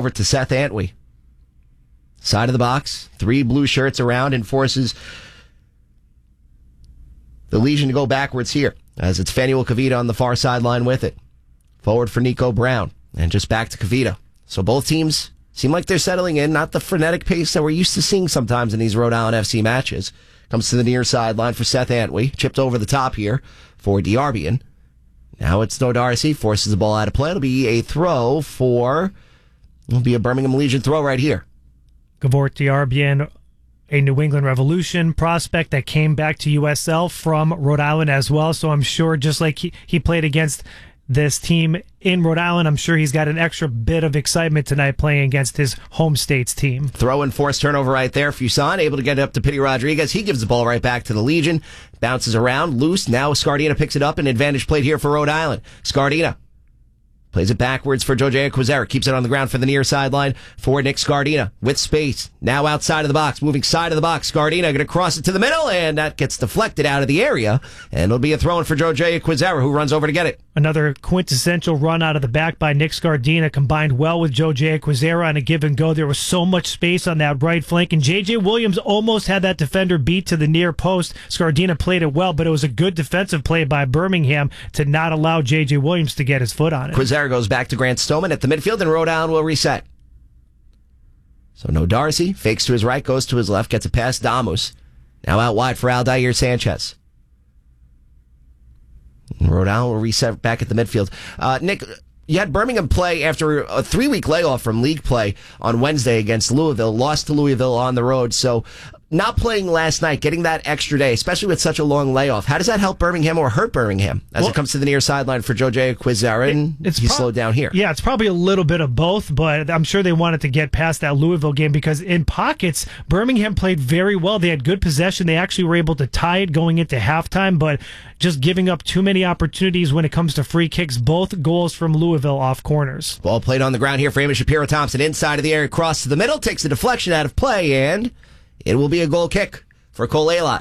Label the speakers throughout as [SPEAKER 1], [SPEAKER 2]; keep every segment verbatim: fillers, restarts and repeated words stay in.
[SPEAKER 1] over to Seth Antwi. Side of the box, three blue shirts around, and forces the Legion to go backwards here, as it's Fanuel Kavita on the far sideline with it. Forward for Nico Brown, and just back to Kavita. So both teams seem like they're settling in, not the frenetic pace that we're used to seeing sometimes in these Rhode Island F C matches. Comes to the near sideline for Seth Antwi, chipped over the top here for Diarbian. Now it's No Darcy, forces the ball out of play. It'll be a throw for, it'll be a Birmingham Legion throw right here.
[SPEAKER 2] Gavort Diarbian, a New England Revolution prospect that came back to U S L from Rhode Island as well. So I'm sure just like he, he played against this team in Rhode Island, I'm sure he's got an extra bit of excitement tonight playing against his home state's team.
[SPEAKER 1] Throw and forced turnover right there. Fuson able to get it up to Pity Rodriguez. He gives the ball right back to the Legion. Bounces around, loose. Now Scardina picks it up. An advantage played here for Rhode Island. Scardina plays it backwards for Jojea Quizera. Keeps it on the ground for the near sideline for Nick Scardina with space. Now outside of the box. Moving side of the box. Scardina going to cross it to the middle, and that gets deflected out of the area. And it'll be a throw-in for Jojea Quizera, who runs over to get it.
[SPEAKER 2] Another quintessential run out of the back by Nick Scardina, combined well with Jojea Quizera on a give and go. There was so much space on that right flank, and J J Williams almost had that defender beat to the near post. Scardina played it well, but it was a good defensive play by Birmingham to not allow J J Williams to get his foot on it.
[SPEAKER 1] Quizera goes back to Grant Stoneman at the midfield, and Rhode Island will reset. So No Darcy fakes to his right, goes to his left, gets a pass. Damus now out wide for Aldair Sanchez. Rhode Island will reset back at the midfield. Uh, Nick, you had Birmingham play after a three-week layoff from league play on Wednesday against Louisville. Lost to Louisville on the road. So not playing last night, getting that extra day, especially with such a long layoff, how does that help Birmingham or hurt Birmingham as well, it comes to the near sideline for Jojea Quizera, and it, he pro- slowed down here?
[SPEAKER 2] Yeah, it's probably a little bit of both, but I'm sure they wanted to get past that Louisville game because in pockets, Birmingham played very well. They had good possession. They actually were able to tie it going into halftime, but just giving up too many opportunities when it comes to free kicks. Both goals from Louisville off corners.
[SPEAKER 1] Ball played on the ground here for Amos Shapiro Thompson. Inside of the area, cross to the middle, takes a deflection out of play, and it will be a goal kick for Cole Aylott.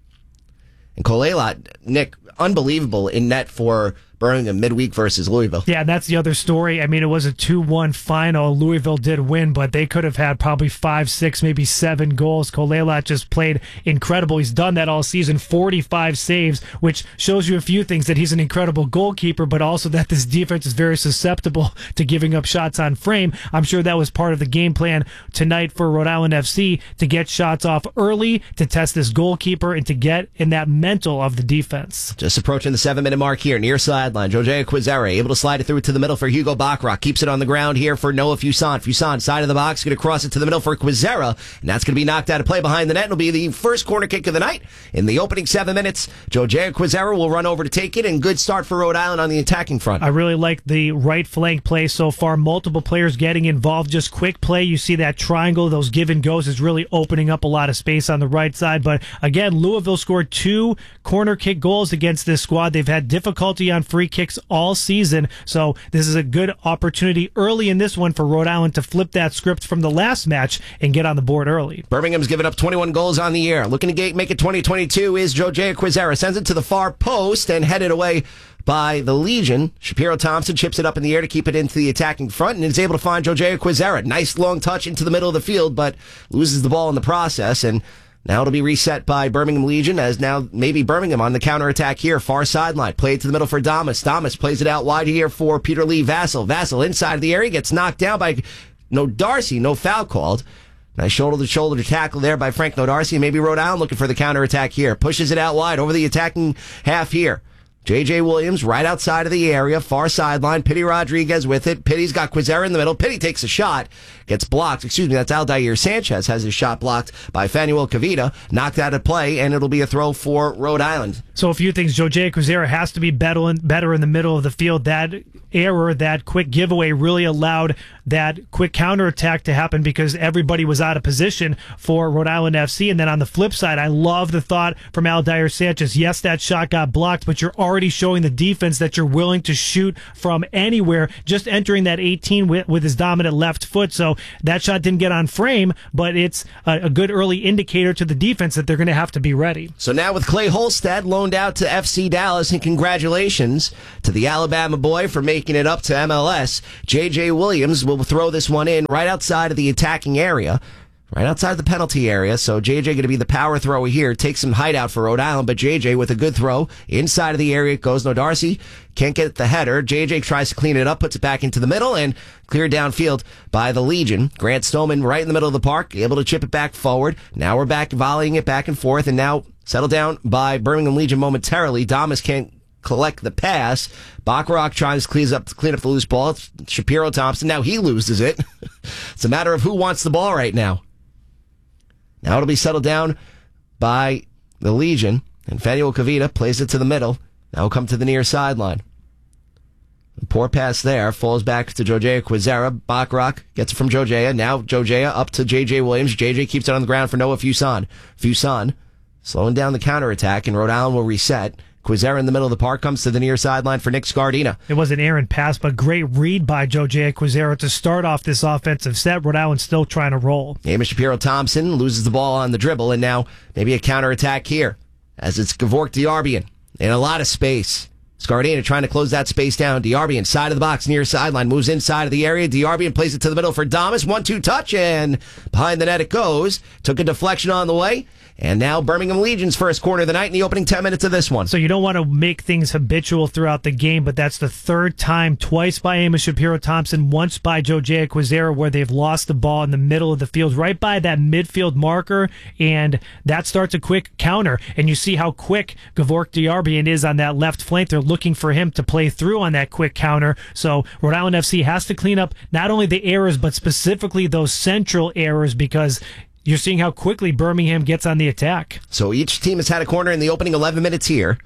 [SPEAKER 1] And Cole Aylott, Nick, unbelievable in net for Birmingham midweek versus Louisville.
[SPEAKER 2] Yeah, that's the other story. I mean, it was a two one final. Louisville did win, but they could have had probably five, six, maybe seven goals. Cole Aylott just played incredible. He's done that all season, forty-five saves, which shows you a few things, that he's an incredible goalkeeper, but also that this defense is very susceptible to giving up shots on frame. I'm sure that was part of the game plan tonight for Rhode Island F C, to get shots off early, to test this goalkeeper, and to get in that mental of the defense.
[SPEAKER 1] Just approaching the seven-minute mark here, near side line. Jojea Quizera able to slide it through to the middle for Hugo Bachrach. Keeps it on the ground here for Noah Fuson. Fuson, side of the box, going to cross it to the middle for Quizera, and that's going to be knocked out of play behind the net. It'll be the first corner kick of the night. In the opening seven minutes, Jojea Quizera will run over to take it, and good start for Rhode Island on the attacking front.
[SPEAKER 2] I really like the right flank play so far. Multiple players getting involved. Just quick play. You see that triangle, those give and goes is really opening up a lot of space on the right side. But again, Louisville scored two corner kick goals against this squad. They've had difficulty on free kicks all season, so this is a good opportunity early in this one for Rhode Island to flip that script from the last match and get on the board early.
[SPEAKER 1] Birmingham's given up twenty-one goals on the year. Looking to make it twenty twenty-two is Jojea Quizera. Sends it to the far post and headed away by the Legion. Shapiro Thompson chips it up in the air to keep it into the attacking front and is able to find Jojea Quizera. Nice long touch into the middle of the field, but loses the ball in the process, and now it'll be reset by Birmingham Legion, as now maybe Birmingham on the counterattack here. Far sideline. Played to the middle for Damas. Damas plays it out wide here for Peter Lee Vassell. Vassell inside of the area gets knocked down by No Darcy. No foul called. Nice shoulder-to-shoulder tackle there by Frank No Darcy. Maybe Rhode Island looking for the counterattack here. Pushes it out wide over the attacking half here. J J Williams right outside of the area, far sideline. Pity Rodriguez with it. Pity's got Quizera in the middle. Pity takes a shot, gets blocked. Excuse me, that's Aldair Sanchez has his shot blocked by Fanuel Kavita. Knocked out of play, and it'll be a throw for Rhode Island.
[SPEAKER 2] So a few things. Jojea Quizera has to be better in, better in the middle of the field. That error, that quick giveaway really allowed that quick counterattack to happen because everybody was out of position for Rhode Island F C. And then on the flip side, I love the thought from Aldair Sanchez. Yes, that shot got blocked, but you're already showing the defense that you're willing to shoot from anywhere, just entering that eighteen with, with his dominant left foot. So that shot didn't get on frame, but it's a, a good early indicator to the defense that they're going to have to be ready.
[SPEAKER 1] So now with Clay Holstad loaned out to F C Dallas, and congratulations to the Alabama boy for making it up to M L S. J J Williams will will throw this one in right outside of the attacking area, right outside the penalty area. So J J going to be the power thrower here. Takes some hideout for Rhode Island, but J J with a good throw inside of the area. It goes. No Darcy can't get the header. J J tries to clean it up, puts it back into the middle, and cleared downfield by the Legion. Grant Stoneman right in the middle of the park, able to chip it back forward. Now we're back volleying it back and forth, and now settled down by Birmingham Legion momentarily. Damas can't collect the pass. Bacharach tries to clean up, clean up the loose ball. It's Shapiro Thompson. Now he loses it. It's a matter of who wants the ball right now. Now it'll be settled down by the Legion. And Fanuel Kavita plays it to the middle. Now we'll come to the near sideline. The poor pass there falls back to Jojea Quizera. Bacharach gets it from Jojea. Now Jojea up to J J Williams. J J keeps it on the ground for Noah Fuson. Fuson slowing down the counterattack, and Rhode Island will reset. Quizera in the middle of the park comes to the near sideline for Nick Scardina.
[SPEAKER 2] It was an errant pass, but great read by Jojea Quizera to start off this offensive set. Rhode Island still trying to roll.
[SPEAKER 1] Amos Shapiro Thompson loses the ball on the dribble, and now maybe a counterattack here as it's Gavork Diarbian in a lot of space. Scardina trying to close that space down. Diarbian, side of the box, near sideline, moves inside of the area. Diarbian plays it to the middle for Damas. One two touch, and behind the net it goes. Took a deflection on the way. And now Birmingham Legion's first corner of the night in the opening ten minutes of this one.
[SPEAKER 2] So you don't want to make things habitual throughout the game, but that's the third time, twice by Amos Shapiro Thompson, once by Jojea Quizera, where they've lost the ball in the middle of the field, right by that midfield marker, and that starts a quick counter. And you see how quick Gavork Diarbian is on that left flank. They're looking for him to play through on that quick counter. So Rhode Island F C has to clean up not only the errors, but specifically those central errors, because you're seeing how quickly Birmingham gets on the attack.
[SPEAKER 1] So each team has had a corner in the opening eleven minutes here,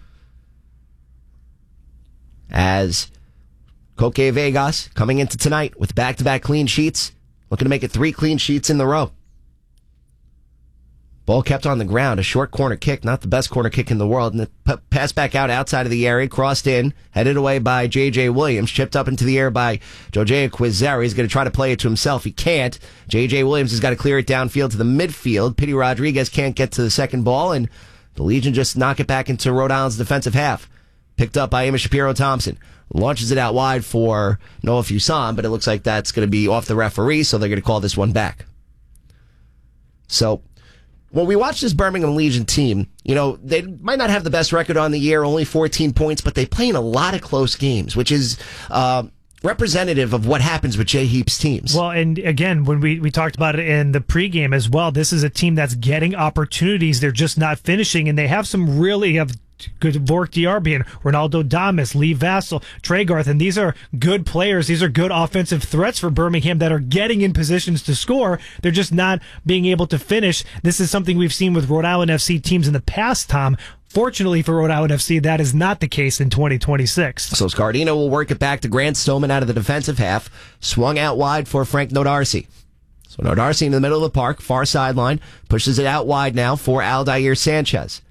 [SPEAKER 1] as Koke Vegas coming into tonight with back-to-back clean sheets, looking to make it three clean sheets in the row. Ball kept on the ground, a short corner kick, not the best corner kick in the world, and the pass back out outside of the area, crossed in, headed away by J J Williams, chipped up into the air by Jojea Quizera. He's going to try to play it to himself. He can't. J J Williams has got to clear it downfield to the midfield. Pity Rodriguez can't get to the second ball, and the Legion just knock it back into Rhode Island's defensive half. Picked up by Amos Shapiro Thompson. Launches it out wide for Noah Fuson, but it looks like that's going to be off the referee, so they're going to call this one back. So when we watch this Birmingham Legion team, you know, they might not have the best record on the year, only fourteen points, but they play in a lot of close games, which is uh, representative of what happens with Jay Heap's teams.
[SPEAKER 2] Well, and again, when we, we talked about it in the pregame as well, this is a team that's getting opportunities. They're just not finishing, and they have some really have good Gavork Diarbian, Ronaldo Damas, Lee Vassell, Tregarth, and these are good players. These are good offensive threats for Birmingham that are getting in positions to score. They're just not being able to finish. This is something we've seen with Rhode Island F C teams in the past, Tom. Fortunately for Rhode Island F C, that is not the case in twenty twenty-six.
[SPEAKER 1] So Scardina will work it back to Grant Stoneman out of the defensive half. Swung out wide for Frank Nodarcy. So Nodarcy in the middle of the park, far sideline, pushes it out wide now for Aldair Sanchez.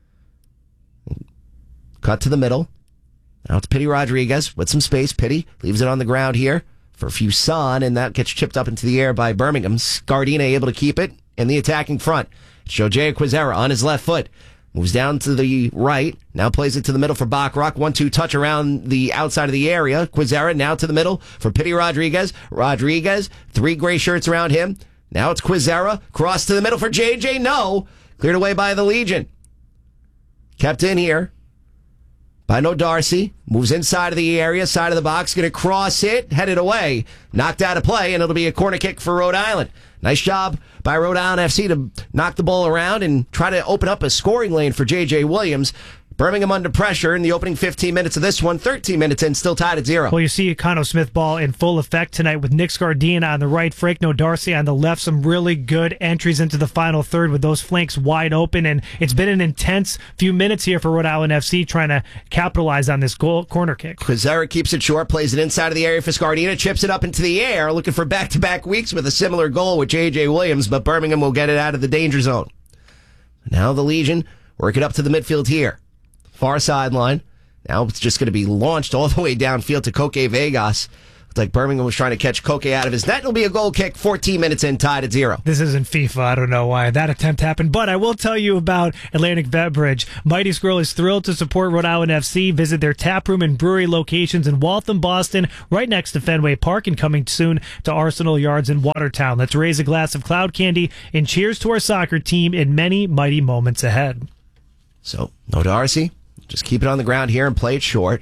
[SPEAKER 1] Cut to the middle. Now it's Pity Rodriguez with some space. Pity leaves it on the ground here for Fuson, and that gets chipped up into the air by Birmingham. Scardina able to keep it in the attacking front. It's Jojea Quizera on his left foot. Moves down to the right. Now plays it to the middle for Bacharach. One two touch around the outside of the area. Quizera now to the middle for Pity Rodriguez. Rodriguez, three gray shirts around him. Now it's Quizera. Cross to the middle for J J. No. Cleared away by the Legion. Kept in here by No Darcy. Moves inside of the area, side of the box. Going to cross it. Headed away. Knocked out of play, and it'll be a corner kick for Rhode Island. Nice job by Rhode Island F C to knock the ball around and try to open up a scoring lane for J J Williams. Birmingham under pressure in the opening fifteen minutes of this one. thirteen minutes in, still tied at zero.
[SPEAKER 2] Well, you see Econo Smith ball in full effect tonight with Nick Scardina on the right, Frank Nodarcy on the left. Some really good entries into the final third with those flanks wide open. And it's been an intense few minutes here for Rhode Island F C trying to capitalize on this goal corner kick.
[SPEAKER 1] Quizera keeps it short, plays it inside of the area for Scardina, chips it up into the air, looking for back-to-back weeks with a similar goal with J J Williams, but Birmingham will get it out of the danger zone. Now the Legion work it up to the midfield here. Far sideline. Now it's just going to be launched all the way downfield to Koke Vegas. Looked like Birmingham was trying to catch Koke out of his net. It'll be a goal kick, fourteen minutes in, tied at zero.
[SPEAKER 2] This isn't FIFA. I don't know why that attempt happened, but I will tell you about Atlantic Beverage. Mighty Squirrel is thrilled to support Rhode Island F C. Visit their tap room and brewery locations in Waltham, Boston, right next to Fenway Park, and coming soon to Arsenal Yards in Watertown. Let's raise a glass of cloud candy and cheers to our soccer team in many mighty moments ahead.
[SPEAKER 1] So, no Darcy. Just keep it on the ground here and play it short.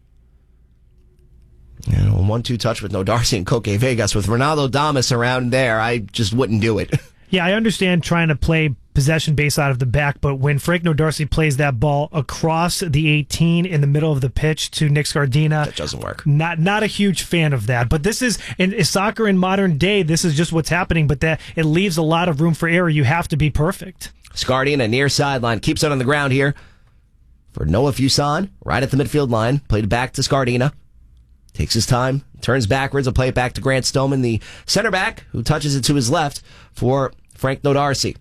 [SPEAKER 1] You know, one two touch with no Darcy and Koke Vegas. With Ronaldo Damas around there, I just wouldn't do it.
[SPEAKER 2] Yeah, I understand trying to play possession base out of the back, but when Frank Nodarcy plays that ball across the eighteen in the middle of the pitch to Nick Scardina,
[SPEAKER 1] that doesn't work.
[SPEAKER 2] Not not a huge fan of that. But this is in, in soccer in modern day. This is just what's happening. But that it leaves a lot of room for error. You have to be perfect.
[SPEAKER 1] Scardina near sideline keeps it on the ground here for Noah Fuson, right at the midfield line. Played back to Scardina. Takes his time, turns backwards, will play it back to Grant Stoneman, the center back, who touches it to his left for Frank Nodarcy.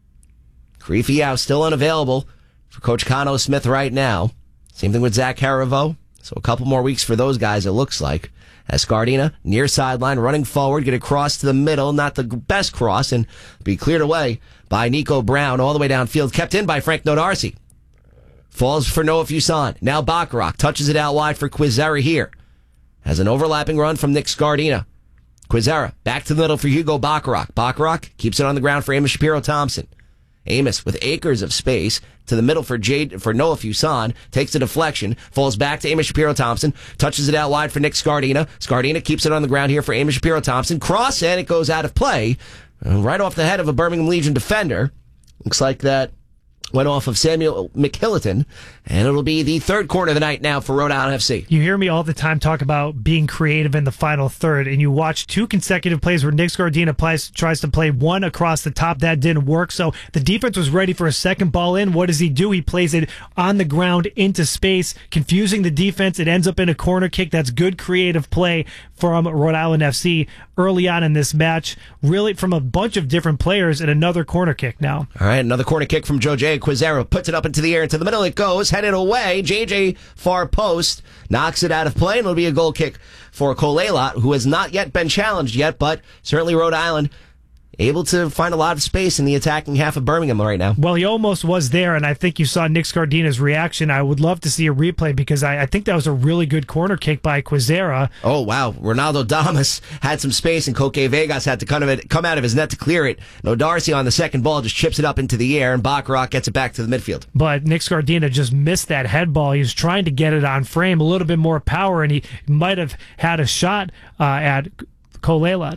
[SPEAKER 1] Creefiau still unavailable for Coach Cano Smith right now. Same thing with Zach Harivo. So a couple more weeks for those guys, it looks like. As Scardina, near sideline, running forward, get a cross to the middle, not the best cross, and be cleared away by Nico Brown all the way downfield, kept in by Frank Nodarcy. Falls for Noah Fuson. Now Bacharach touches it out wide for Quizera here. Has an overlapping run from Nick Scardina. Quizera back to the middle for Hugo Bacharach. Bacharach keeps it on the ground for Amos Shapiro-Thompson. Amos with acres of space to the middle for Jade, for Noah Fuson. Takes a deflection, falls back to Amos Shapiro-Thompson, touches it out wide for Nick Scardina. Scardina keeps it on the ground here for Amos Shapiro-Thompson. Cross, and it goes out of play. Uh, right off the head of a Birmingham Legion defender. Looks like that went off of Samuel McKilliton, and it'll be the third corner of the night now for Rhode Island F C.
[SPEAKER 2] You hear me all the time talk about being creative in the final third, and you watch two consecutive plays where Nick Scardina plays, tries to play one across the top. That didn't work, so the defense was ready for a second ball in. What does he do? He plays it on the ground into space, confusing the defense. It ends up in a corner kick. That's good creative play from Rhode Island F C early on in this match, really from a bunch of different players, and another corner kick now.
[SPEAKER 1] All right, another corner kick from Joe J. Quizera, puts it up into the air, into the middle it goes, headed away. J J far post, knocks it out of play, and it'll be a goal kick for Kolelat, who has not yet been challenged yet, but certainly Rhode Island able to find a lot of space in the attacking half of Birmingham right now.
[SPEAKER 2] Well, he almost was there, and I think you saw Nick Scardina's reaction. I would love to see a replay because I, I think that was a really good corner kick by Quizera.
[SPEAKER 1] Oh, wow. Ronaldo Damas had some space, and Koke Vegas had to kind of come out of his net to clear it. No Darcy on the second ball just chips it up into the air, and Bacharach gets it back to the midfield.
[SPEAKER 2] But Nick Scardina just missed that head ball. He was trying to get it on frame, a little bit more power, and he might have had a shot uh, at Kolelat.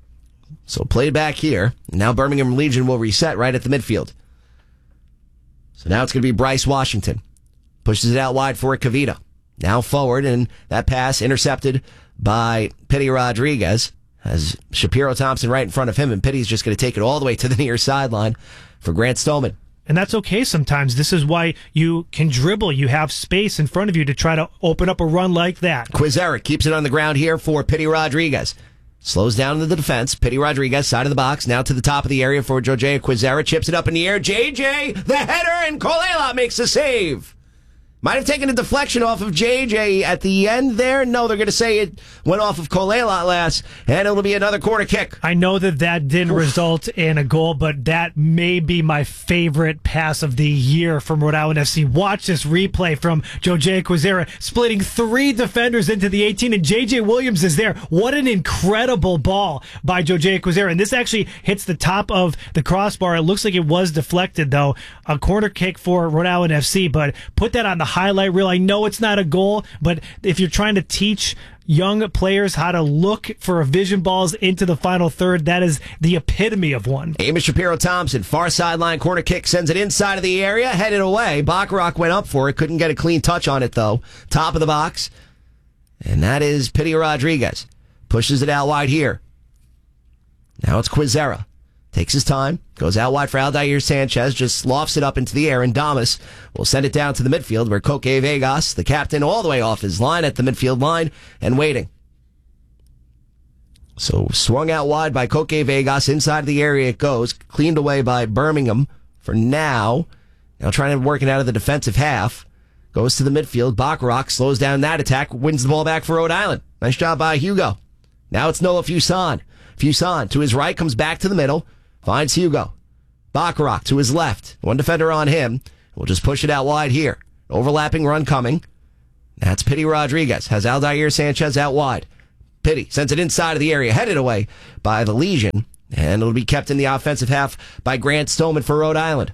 [SPEAKER 1] So played back here. Now Birmingham Legion will reset right at the midfield. So now it's going to be Bryce Washington. Pushes it out wide for Kavita. Now forward, and that pass intercepted by Pity Rodriguez. Has Shapiro-Thompson right in front of him, and Pity's just going to take it all the way to the near sideline for Grant Stoneman.
[SPEAKER 2] And that's okay sometimes. This is why you can dribble. You have space in front of you to try to open up a run like that.
[SPEAKER 1] Quizera keeps it on the ground here for Pity Rodriguez. Slows down in the defense. Pity Rodriguez, side of the box, now to the top of the area for Jojea Quizera. Chips it up in the air. J J, the header, and Kolelat makes the save. Might have taken a deflection off of J J at the end there. No, they're going to say it went off of Kolelat last, and it'll be another corner kick.
[SPEAKER 2] I know that that didn't Oof. result in a goal, but that may be my favorite pass of the year from Rhode Island F C. Watch this replay from Jojea Quizera, splitting three defenders into the eighteen, and J J Williams is there. What an incredible ball by Jojea Quizera. And this actually hits the top of the crossbar. It looks like it was deflected, though. A corner kick for Rhode Island F C, but put that on the highlight reel. I know it's not a goal, but if you're trying to teach young players how to look for vision balls into the final third, that is the epitome of one.
[SPEAKER 1] Amos Shapiro-Thompson, far sideline corner kick, sends it inside of the area, headed away. Bacharach went up for it, couldn't get a clean touch on it, though. Top of the box, and that is Pity Rodriguez. Pushes it out wide here. Now it's Quizera. Takes his time, goes out wide for Aldair Sanchez, just lofts it up into the air, and Damas will send it down to the midfield where Koke Vegas, the captain, all the way off his line at the midfield line and waiting. So swung out wide by Koke Vegas, inside the area it goes, cleaned away by Birmingham for now. Now trying to work it out of the defensive half. goes to the midfield. Bacharach slows down that attack, wins the ball back for Rhode Island. Nice job by Hugo. Now it's Noah Fuson. Fuson to his right, comes back to the middle, finds Hugo. Bacharach to his left. One defender on him. We'll just push it out wide here. Overlapping run coming. That's Pity Rodriguez. Has Aldair Sanchez out wide. Pity sends it inside of the area, headed away by the Legion. And it'll be kept in the offensive half by Grant Stoneman for Rhode Island.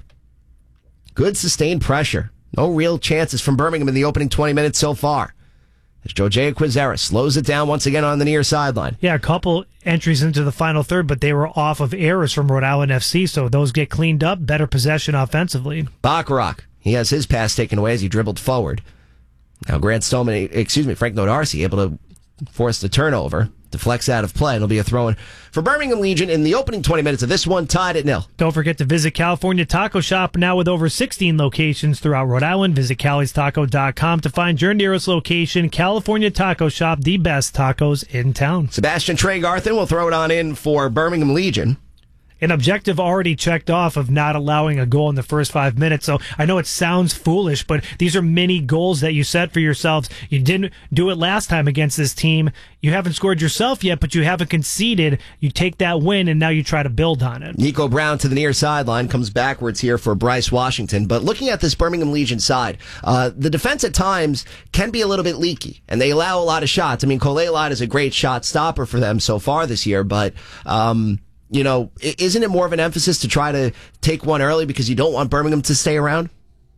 [SPEAKER 1] Good sustained pressure. No real chances from Birmingham in the opening twenty minutes so far. As Jojea Quizera slows it down once again on the near sideline.
[SPEAKER 2] Yeah, a couple entries into the final third, but they were off of errors from Rhode Island F C, so those get cleaned up. Better possession offensively.
[SPEAKER 1] Bacharach, he has his pass taken away as he dribbled forward. Now Grant Stoneman, excuse me, Frank Nodarcy able to force the turnover. Deflects out of play. It'll be a throw-in for Birmingham Legion in the opening twenty minutes of this one, tied at nil.
[SPEAKER 2] Don't forget to visit California Taco Shop, now with over sixteen locations throughout Rhode Island. Visit Cali's Taco dot com to find your nearest location. California Taco Shop, the best tacos in town.
[SPEAKER 1] Sebastian Tregarthen will throw it on in for Birmingham Legion.
[SPEAKER 2] An objective already checked off of not allowing a goal in the first five minutes. So I know it sounds foolish, but these are mini goals that you set for yourselves. You didn't do it last time against this team. You haven't scored yourself yet, but you haven't conceded. You take that win, and now you try to build on it.
[SPEAKER 1] Nico Brown to the near sideline, comes backwards here for Bryce Washington. But looking at this Birmingham Legion side, uh, the defense at times can be a little bit leaky, and they allow a lot of shots. I mean, Koleilad is a great shot stopper for them so far this year, but... Um, You know, isn't it more of an emphasis to try to take one early because you don't want Birmingham to stay around?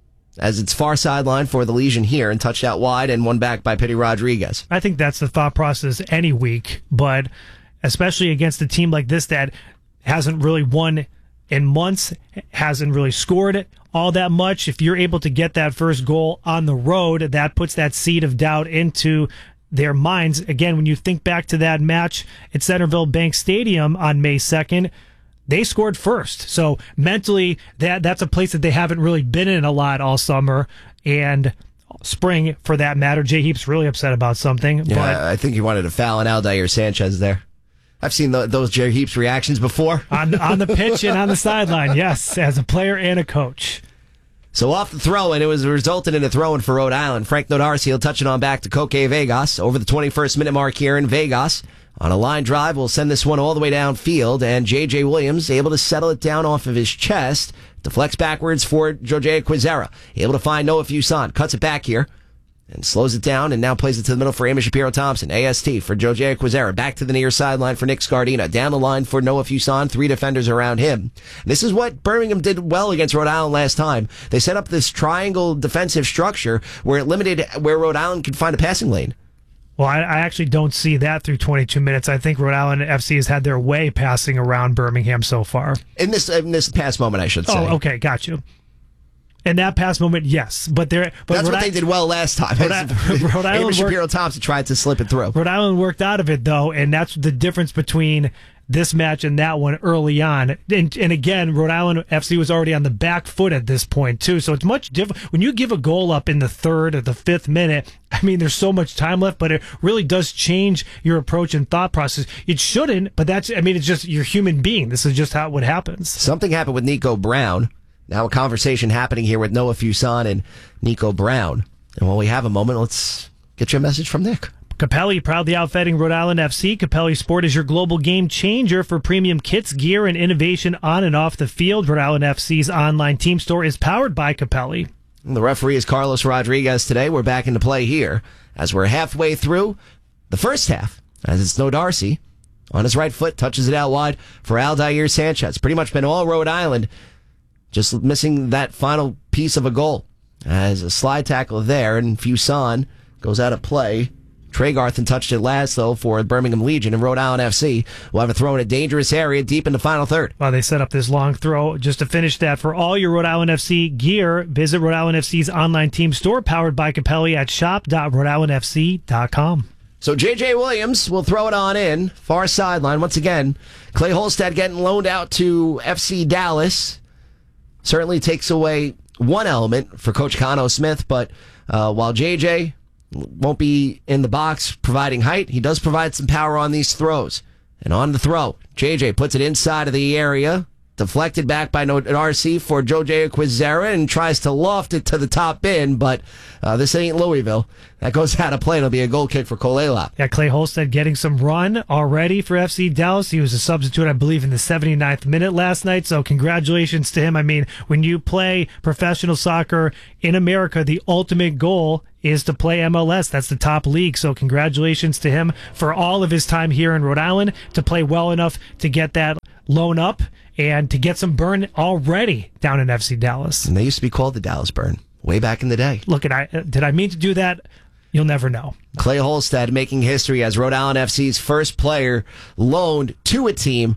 [SPEAKER 1] As it's far sideline for the Legion here and touched out wide and one back by Pity Rodriguez.
[SPEAKER 2] I think that's the thought process any week, but especially against a team like this that hasn't really won in months, hasn't really scored all that much. If you're able to get that first goal on the road, that puts that seed of doubt into their minds. Again, when you think back to that match at Centerville Bank Stadium on May second, they scored first. So mentally, that that's a place that they haven't really been in a lot all summer and spring for that matter. Jay Heap's really upset about something.
[SPEAKER 1] Yeah,
[SPEAKER 2] but
[SPEAKER 1] I think he wanted to foul on Aldair Sanchez there. I've seen the, those Jay Heap's reactions before.
[SPEAKER 2] on, on the pitch and on the sideline, yes, as a player and a coach.
[SPEAKER 1] So off the throw, and it was resulted in a throw-in for Rhode Island. Frank Nodarcy will touch it on back to Coque Vegas over the twenty-first minute mark here in Vegas. On a line drive, we'll send this one all the way downfield, and J J. Williams able to settle it down off of his chest. Deflects backwards for Jojea Quizera. Able to find Noah Fuson. Cuts it back here. And slows it down and now plays it to the middle for Amy Shapiro-Thompson. A S T for Jojea Quizera. Back to the near sideline for Nick Scardina. Down the line for Noah Fuson. Three defenders around him. This is what Birmingham did well against Rhode Island last time. They set up this triangle defensive structure where it limited where Rhode Island could find a passing lane.
[SPEAKER 2] Well, I, I actually don't see that through twenty-two minutes. I think Rhode Island F C has had their way passing around Birmingham so far.
[SPEAKER 1] In this in this past moment, I should say.
[SPEAKER 2] Oh, okay, got you. In that past moment, yes, but there. But
[SPEAKER 1] That's
[SPEAKER 2] Rhode
[SPEAKER 1] what
[SPEAKER 2] I-
[SPEAKER 1] they did well last time.
[SPEAKER 2] Rhode, I- Rhode Island
[SPEAKER 1] Amy Shapiro-Thompson tried to slip it through.
[SPEAKER 2] Rhode Island worked out of it though, and that's the difference between this match and that one early on. And, and again, Rhode Island F C was already on the back foot at this point too, so it's much different when you give a goal up in the third or the fifth minute. I mean, there's so much time left, but it really does change your approach and thought process. It shouldn't, but that's. I mean, it's just you're a human being. This is just how what happens.
[SPEAKER 1] Something happened with Nico Brown. Now a conversation happening here with Noah Fuson and Nico Brown. And while we have a moment, let's get you a message from Nick.
[SPEAKER 2] Capelli proudly outfitting Rhode Island F C. Capelli Sport is your global game changer for premium kits, gear, and innovation on and off the field. Rhode Island F C's online team store is powered by Capelli.
[SPEAKER 1] And the referee is Carlos Rodriguez today. We're back into play here as we're halfway through the first half. As it's Nodarcy on his right foot, touches it out wide for Aldair Sanchez. Pretty much been all Rhode Island. Just missing that final piece of a goal. As a slide tackle there, and Fuson goes out of play. Tregarthen touched it last, though, for Birmingham Legion, and Rhode Island F C will have a throw in a dangerous area deep in the final third.
[SPEAKER 2] Well, they set up this long throw just to finish that. For all your Rhode Island F C gear, visit Rhode Island F C's online team store, powered by Capelli, at shop dot rhode island f c dot com.
[SPEAKER 1] So J J. Williams will throw it on in, far sideline. Once again, Clay Holstead getting loaned out to F C Dallas. Certainly takes away one element for Coach Cano Smith, but uh, while J J won't be in the box providing height, he does provide some power on these throws. And on the throw, J J puts it inside of the area, deflected back by R C for Jojea Quizera and tries to loft it to the top bin, but uh, this ain't Louisville. That goes out of play. It'll be a goal kick for Kolela.
[SPEAKER 2] Yeah, Clay Holstead getting some run already for F C Dallas. He was a substitute, I believe, in the seventy-ninth minute last night, so congratulations to him. I mean, when you play professional soccer in America, the ultimate goal is to play M L S. That's the top league, so congratulations to him for all of his time here in Rhode Island to play well enough to get that loan up and to get some burn already down in F C Dallas.
[SPEAKER 1] And they used to be called the Dallas Burn way back in the day.
[SPEAKER 2] Look, at I did I mean to do that? You'll never know.
[SPEAKER 1] Clay Holstead making history as Rhode Island F C's first player loaned to a team.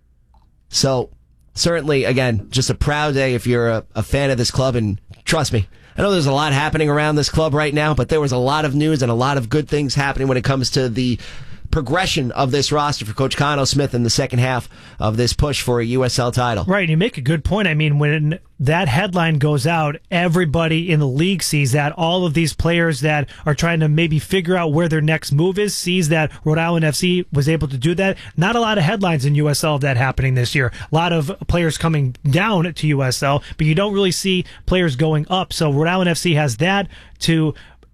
[SPEAKER 1] So certainly, again, just a proud day if you're a, a fan of this club. And trust me, I know there's a lot happening around this club right now, but there was a lot of news and a lot of good things happening when it comes to the progression of this roster for Coach Connell Smith in the second half of this push for a U S L title.
[SPEAKER 2] Right, and you make a good point. I mean, when that headline goes out, everybody in the league sees that. All of these players that are trying to maybe figure out where their next move is sees that Rhode Island F C was able to do that. Not a lot of headlines in U S L of that happening this year. A lot of players coming down to U S L, but you don't really see players going up. So Rhode Island F C has that to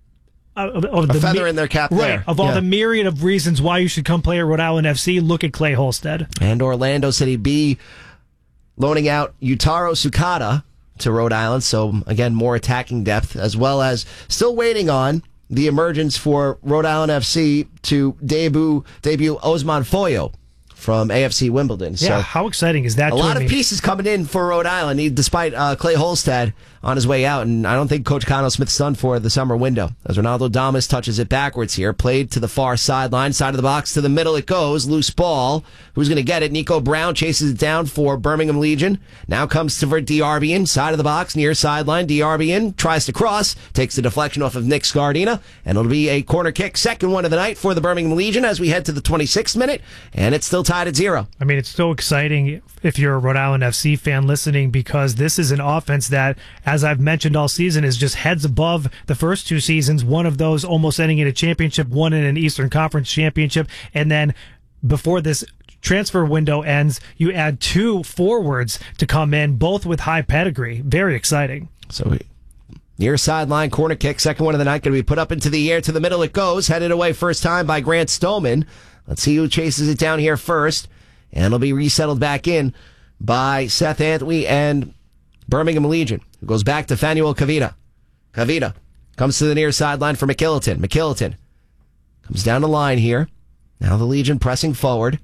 [SPEAKER 2] Uh, of, of
[SPEAKER 1] a
[SPEAKER 2] the
[SPEAKER 1] feather
[SPEAKER 2] mi-
[SPEAKER 1] in their cap
[SPEAKER 2] right,
[SPEAKER 1] there.
[SPEAKER 2] Of all
[SPEAKER 1] Yeah.
[SPEAKER 2] the myriad of reasons why you should come play at Rhode Island F C, look at Clay Holstead.
[SPEAKER 1] And Orlando City B loaning out Utaro Sukata to Rhode Island. So, again, more attacking depth, as well as still waiting on the emergence for Rhode Island F C to debut, debut Osman Foyo from A F C Wimbledon.
[SPEAKER 2] Yeah,
[SPEAKER 1] So
[SPEAKER 2] how exciting is that?
[SPEAKER 1] a
[SPEAKER 2] to
[SPEAKER 1] lot
[SPEAKER 2] me?
[SPEAKER 1] of pieces coming in for Rhode Island, he- despite uh, Clay Holstead on his way out. And I don't think Coach Connell Smith's done for the summer window. As Ronaldo Damas touches it backwards here. Played to the far sideline, side of the box, to the middle it goes. Loose ball. Who's going to get it? Nico Brown chases it down for Birmingham Legion. Now comes to Diarbian, side of the box, near sideline. Diarbian tries to cross, takes the deflection off of Nick Scardina, and it'll be a corner kick, second one of the night for the Birmingham Legion as we head to the twenty-sixth minute, and it's still tied at zero.
[SPEAKER 2] I mean, it's so exciting if you're a Rhode Island F C fan listening, because this is an offense that, as I've mentioned all season, is just heads above the first two seasons. One of those almost ending in a championship, one in an Eastern Conference championship. And then before this transfer window ends, you add two forwards to come in, both with high pedigree. Very exciting.
[SPEAKER 1] So we near sideline corner kick, second one of the night, going to be put up into the air, to the middle it goes, headed away first time by Grant Stoneman. Let's see who chases it down here first, and it'll be resettled back in by Seth Anthony and Birmingham Legion. It goes back to Fanuel Cavita. Cavita comes to the near sideline for McKilliton. McKilliton comes down the line here. Now the Legion pressing forward.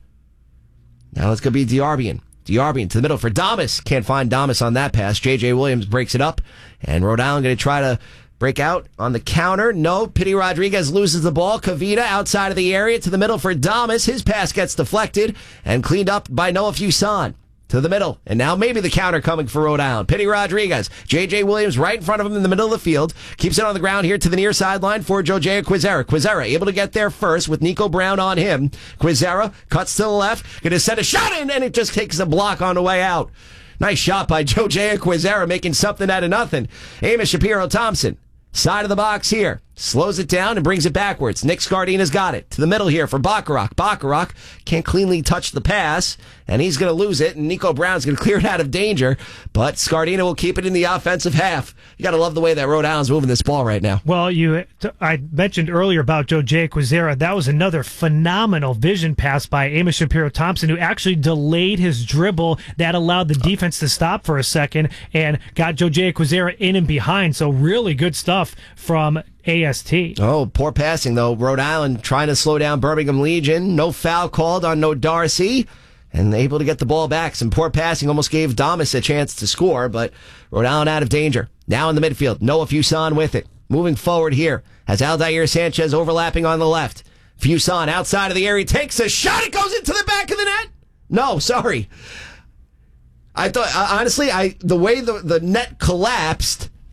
[SPEAKER 1] Now it's going to be Diarbian. Diarbian to the middle for Damas. Can't find Damas on that pass. J J Williams breaks it up, and Rhode Island going to try to break out on the counter. No, Pity Rodriguez loses the ball. Cavita outside of the area to the middle for Damas. His pass gets deflected and cleaned up by Noah Fuson. To the middle, and now maybe the counter coming for Rhode Island. Pity Rodriguez. J J Williams right in front of him in the middle of the field. Keeps it on the ground here to the near sideline for Jojea Quizera. Quizera able to get there first with Nico Brown on him. Quizera cuts to the left. Going to send a shot in, and it just takes a block on the way out. Nice shot by Jojea Quizera, making something out of nothing. Amos Shapiro Thompson. Side of the box here. Slows it down and brings it backwards. Nick Scardina's got it. To the middle here for Bacharach. Bacharach can't cleanly touch the pass, and he's going to lose it, and Nico Brown's going to clear it out of danger, but Scardina will keep it in the offensive half. You got to love the way that Rhode Island's moving this ball right now.
[SPEAKER 2] Well, you, I mentioned earlier about Jojea Quizera. That was another phenomenal vision pass by Amos Shapiro Thompson, who actually delayed his dribble. That allowed the defense to stop for a second and got Jojea Quizera in and behind. So really good stuff from A S T.
[SPEAKER 1] Oh, poor passing, though. Rhode Island trying to slow down Birmingham Legion. No foul called on No Darcy, and able to get the ball back. Some poor passing almost gave Damas a chance to score, but Rhode Island out of danger. Now in the midfield, Noah Fuson with it. Moving forward here, has Aldair Sanchez overlapping on the left. Fuson outside of the area, takes a shot. It goes into the back of the net. No, sorry. I thought, uh, honestly, I the way the, the net collapsed,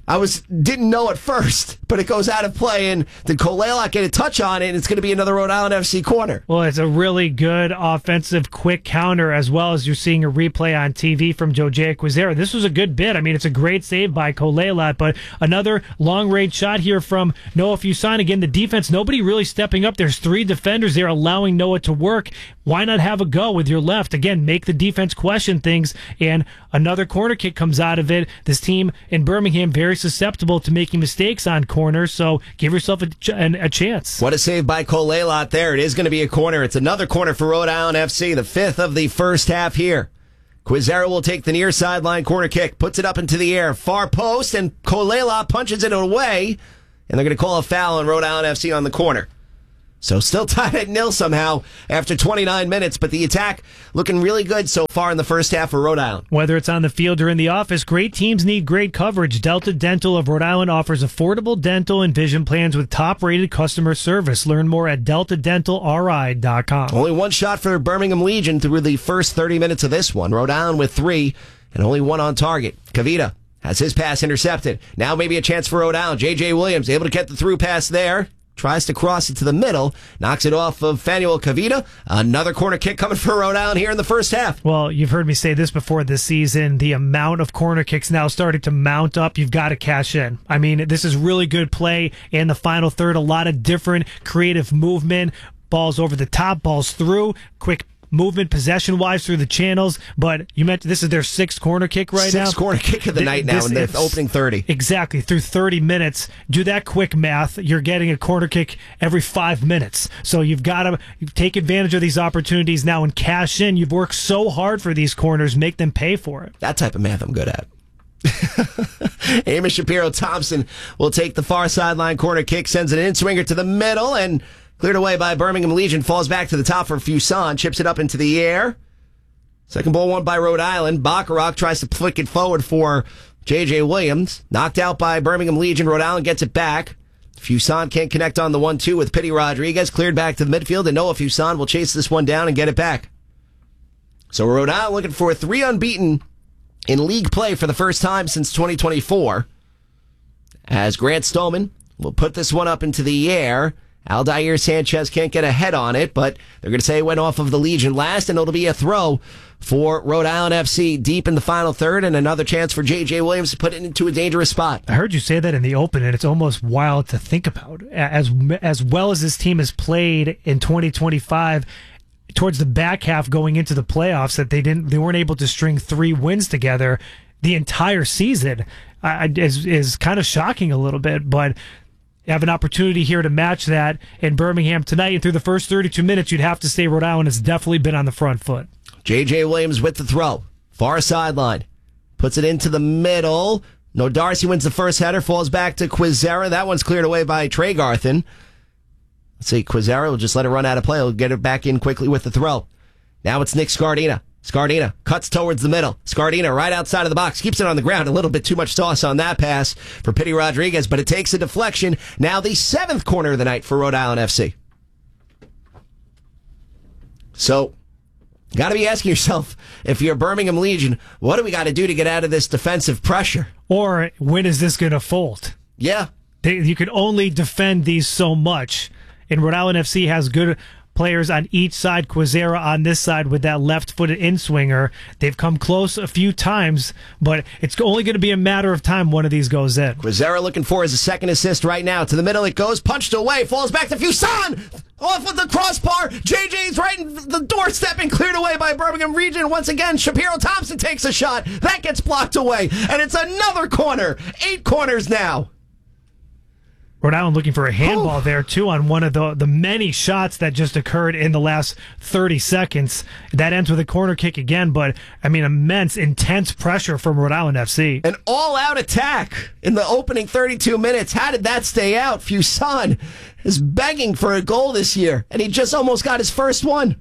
[SPEAKER 1] I was didn't know at first, but it goes out of play, and did Kolaylat get a touch on it, and it's going to be another Rhode Island F C corner.
[SPEAKER 2] Well, it's a really good offensive quick counter, as well as you're seeing a replay on T V from Jojea Quizera. This was a good bit. I mean, it's a great save by Kolaylat, but another long-range shot here from Noah Fuson. Again, the defense, nobody really stepping up. There's three defenders there allowing Noah to work. Why not have a go with your left? Again, make the defense question things, and another corner kick comes out of it. This team in Birmingham, very susceptible to making mistakes on corners, so give yourself a, ch- a chance.
[SPEAKER 1] What a save by Kolaylat there. It is going to be a corner. It's another corner for Rhode Island F C, the fifth of the first half here. Quizera will take the near sideline corner kick, puts it up into the air, far post, and Kolaylat punches it away, and they're going to call a foul on Rhode Island F C on the corner. So still tied at nil somehow after twenty-nine minutes, but the attack looking really good so far in the first half for Rhode Island.
[SPEAKER 2] Whether it's on the field or in the office, great teams need great coverage. Delta Dental of Rhode Island offers affordable dental and vision plans with top-rated customer service. Learn more at delta dental r i dot com.
[SPEAKER 1] Only one shot for Birmingham Legion through the first thirty minutes of this one. Rhode Island with three and only one on target. Kavita has his pass intercepted. Now maybe a chance for Rhode Island. J J Williams able to get the through pass there. Tries to cross it to the middle, knocks it off of Fanuel Kavita. Another corner kick coming for Rhode Island here in the first half.
[SPEAKER 2] Well, you've heard me say this before this season. The amount of corner kicks now starting to mount up. You've got to cash in. I mean, this is really good play in the final third. A lot of different creative movement. Balls over the top, balls through, quick movement possession-wise through the channels, but you mentioned this is their sixth corner kick right
[SPEAKER 1] Sixth
[SPEAKER 2] now.
[SPEAKER 1] Sixth corner kick of the
[SPEAKER 2] Th-
[SPEAKER 1] night now
[SPEAKER 2] this,
[SPEAKER 1] in the opening thirty.
[SPEAKER 2] Exactly, through thirty minutes. Do that quick math. You're getting a corner kick every five minutes. So you've got to take advantage of these opportunities now and cash in. You've worked so hard for these corners. Make them pay for it.
[SPEAKER 1] That type of math I'm good at. Amos Shapiro Thompson will take the far sideline corner kick, sends an in-swinger to the middle, and cleared away by Birmingham Legion, falls back to the top for Fuson, chips it up into the air. Second ball won by Rhode Island. Bacharach tries to flick it forward for J J Williams. Knocked out by Birmingham Legion. Rhode Island gets it back. Fuson can't connect on the one two with Pitty Rodriguez. Cleared back to the midfield, and Noah Fuson will chase this one down and get it back. So Rhode Island looking for three unbeaten in league play for the first time since twenty twenty-four. As Grant Stolman will put this one up into the air. Aldair Sanchez can't get a head on it, but they're going to say it went off of the Legion last, and it'll be a throw for Rhode Island F C deep in the final third, and another chance for J J Williams to put it into a dangerous spot.
[SPEAKER 2] I heard you say that in the open, and it's almost wild to think about. As as well as this team has played in twenty twenty-five, towards the back half going into the playoffs, that they didn't, they weren't able to string three wins together the entire season, uh, is is kind of shocking a little bit, but. You have an opportunity here to match that in Birmingham tonight. And through the first thirty-two minutes, you'd have to say Rhode Island has definitely been on the front foot.
[SPEAKER 1] J J Williams with the throw. Far sideline. Puts it into the middle. No, Darcy wins the first header. Falls back to Quizera. That one's cleared away by Trey Garthen. Let's see. Quizera will just let it run out of play. He'll get it back in quickly with the throw. Now it's Nick Scardina. Scardina cuts towards the middle. Scardina right outside of the box. Keeps it on the ground. A little bit too much sauce on that pass for Pitty Rodriguez, but it takes a deflection. Now the seventh corner of the night for Rhode Island F C. So, got to be asking yourself, if you're Birmingham Legion, what do we got to do to get out of this defensive pressure?
[SPEAKER 2] Or when is this going to fold?
[SPEAKER 1] Yeah.
[SPEAKER 2] They, you can only defend these so much. And Rhode Island F C has good players on each side. Quizera on this side with that left-footed in-swinger. They've come close a few times, but it's only going to be a matter of time one of these goes in.
[SPEAKER 1] Quizera looking for his second assist right now. To the middle it goes, punched away, falls back to Fuson! Off with the crossbar. J J's right in the doorstep and cleared away by Birmingham Region. Once again, Shapiro Thompson takes a shot. That gets blocked away, and it's another corner. Eight corners now.
[SPEAKER 2] Rhode Island looking for a handball oh. there, too, on one of the, the many shots that just occurred in the last thirty seconds. That ends with a corner kick again, but, I mean, immense, intense pressure from Rhode Island F C.
[SPEAKER 1] An all-out attack in the opening thirty-two minutes. How did that stay out? Fuson is begging for a goal this year, and he just almost got his first one.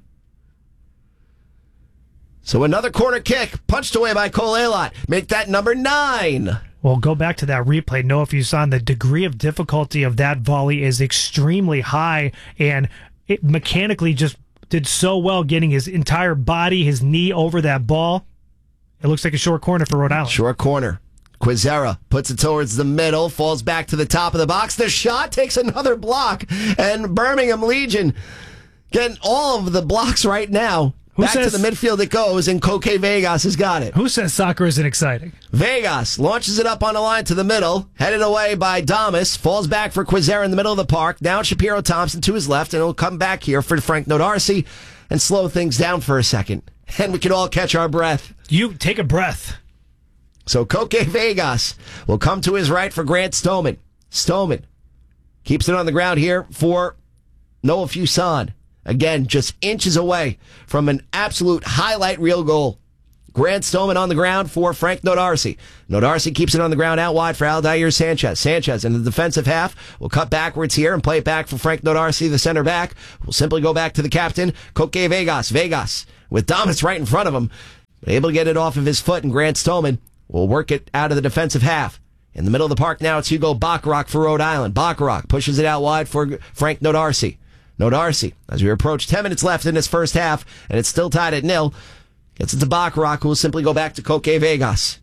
[SPEAKER 1] So another corner kick, punched away by Kolaylat. Make that number nine.
[SPEAKER 2] Well, go back to that replay. Noah Fuson, the degree of difficulty of that volley is extremely high, and it mechanically just did so well getting his entire body, his knee over that ball. It looks like a short corner for Rhode Island.
[SPEAKER 1] Short corner. Quizera puts it towards the middle, falls back to the top of the box. The shot takes another block, and Birmingham Legion getting all of the blocks right now.
[SPEAKER 2] Who
[SPEAKER 1] Back
[SPEAKER 2] says,
[SPEAKER 1] to the midfield it goes, and Koke Vegas has got it.
[SPEAKER 2] Who says soccer isn't exciting?
[SPEAKER 1] Vegas launches it up on the line to the middle, headed away by Damas, falls back for Quizera in the middle of the park. Now Shapiro Thompson to his left, and he'll come back here for Frank Nodarcy and slow things down for a second. And we can all catch our breath.
[SPEAKER 2] You take a breath.
[SPEAKER 1] So Koke Vegas will come to his right for Grant Stoneman. Stoneman keeps it on the ground here for Noah Fuson. Again, just inches away from an absolute highlight reel goal. Grant Stoneman on the ground for Frank Nodarcy. Nodarcy keeps it on the ground out wide for Aldair Sanchez. Sanchez in the defensive half will cut backwards here and play it back for Frank Nodarcy, the center back. Will simply go back to the captain, Koke Vegas. Vegas with Damas right in front of him. Able to get it off of his foot, and Grant Stoneman will work it out of the defensive half. In the middle of the park now, it's Hugo Bacharach for Rhode Island. Bacharach pushes it out wide for Frank Nodarcy. Nodarcy, as we approach ten minutes left in this first half, and it's still tied at nil, gets it to Bacharach, who will simply go back to Koke Vegas.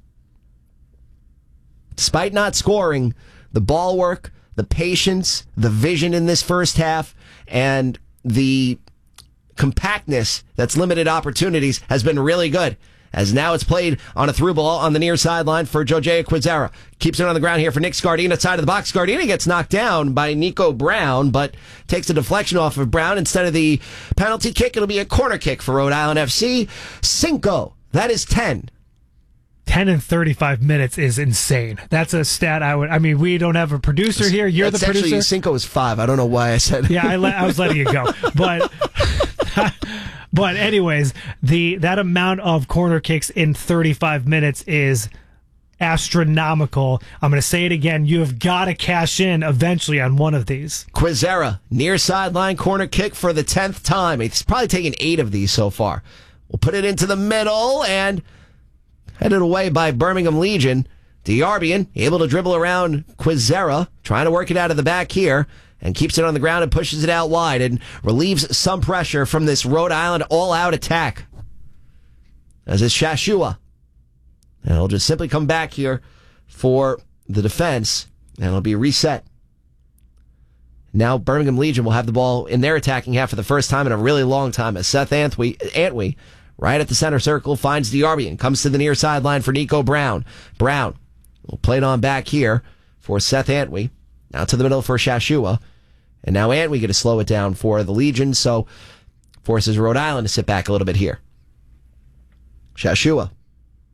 [SPEAKER 1] Despite not scoring, the ball work, the patience, the vision in this first half, and the compactness that's limited opportunities has been really good. As now it's played on a through ball on the near sideline for Jojea Quizera. Keeps it on the ground here for Nick Scardina, side of the box. Scardina gets knocked down by Nico Brown, but takes a deflection off of Brown. Instead of the penalty kick, it'll be a corner kick for Rhode Island F C. Cinco. That is ten.
[SPEAKER 2] ten and thirty-five minutes is insane. That's a stat I would, I mean, we don't have a producer here. You're
[SPEAKER 1] That's
[SPEAKER 2] the producer.
[SPEAKER 1] Actually, Cinco is five. I don't know why I said
[SPEAKER 2] Yeah, I, le- I was letting it go. But... But anyways, the that amount of corner kicks in thirty-five minutes is astronomical. I'm going to say it again. You have got to cash in eventually on one of these.
[SPEAKER 1] Quizera, near sideline corner kick for the tenth time. He's probably taken eight of these so far. We'll put it into the middle and headed away by Birmingham Legion. Diarbian able to dribble around Quizera, trying to work it out of the back here, and keeps it on the ground and pushes it out wide and relieves some pressure from this Rhode Island all-out attack. As is Shashua. And it'll just simply come back here for the defense, and it'll be reset. Now Birmingham Legion will have the ball in their attacking half for the first time in a really long time as Seth Antwi, Antwi right at the center circle, finds Diarbian, comes to the near sideline for Nico Brown. Brown will play it on back here for Seth Antwi. Now to the middle for Shashua. And now Antwi going to slow it down for the Legion, so forces Rhode Island to sit back a little bit here. Shashua.